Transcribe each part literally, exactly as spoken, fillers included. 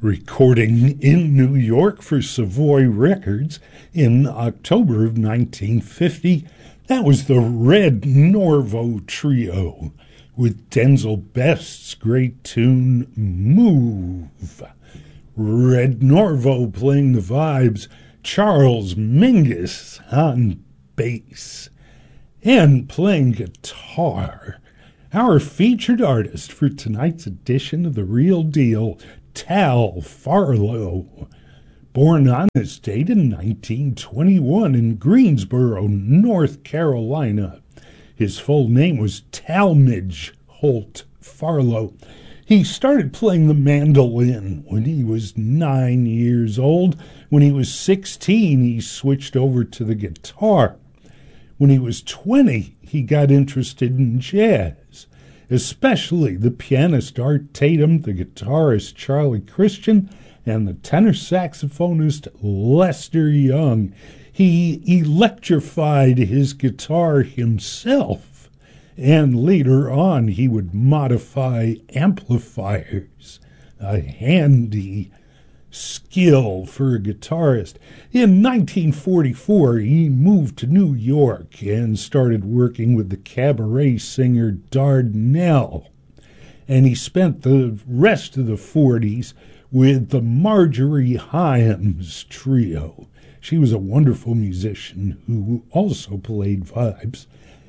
Recording in New York for Savoy Records in October of nineteen fifty, that was the Red Norvo Trio with Denzel Best's great tune, Move. Red Norvo playing the vibes, Charles Mingus on bass, and playing guitar. Our featured artist for tonight's edition of The Real Deal, Tal Farlow. Born on this date in nineteen twenty-one in Greensboro, North Carolina. His full name was Talmadge Holt Farlow. He started playing the mandolin when he was nine years old. When he was sixteen, he switched over to the guitar. When he was twenty, he got interested in jazz, especially the pianist Art Tatum, the guitarist Charlie Christian, and the tenor saxophonist Lester Young. He electrified his guitar himself, and later on he would modify amplifiers, a handy skill for a guitarist. In nineteen forty-four, he moved to New York and started working with the cabaret singer Dardanelle. And he spent the rest of the forties with the Marjorie Hyams Trio. She was a wonderful musician who also played vibes.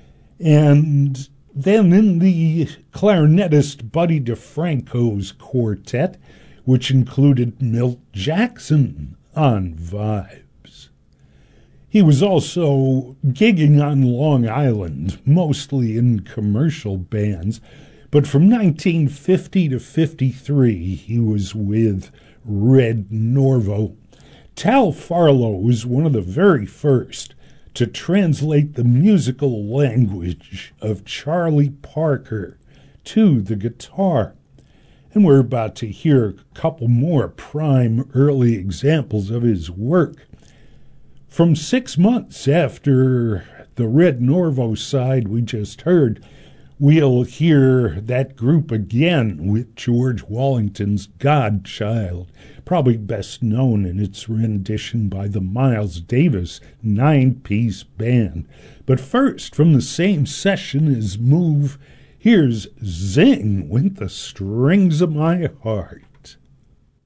And then in the clarinetist Buddy DeFranco's quartet, which included Milt Jackson on vibes. He was also gigging on Long Island, mostly in commercial bands, but from nineteen fifty to fifty-three, he was with Red Norvo. Tal Farlow was one of the very first to translate the musical language of Charlie Parker to the guitar. And we're about to hear a couple more prime early examples of his work. From six months after the Red Norvo side we just heard, we'll hear that group again with George Wallington's Godchild, probably best known in its rendition by the Miles Davis nine-piece band. But first, from the same session as Move, here's Zing with the Strings of My Heart.